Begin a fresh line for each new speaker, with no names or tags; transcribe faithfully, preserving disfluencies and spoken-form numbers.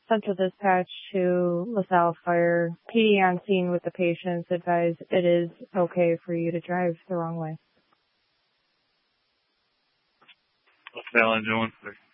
Central Dispatch to LaSalle Fire. P D on scene with the patients advised it is okay for you to drive the wrong way.
LaSalle engine one six.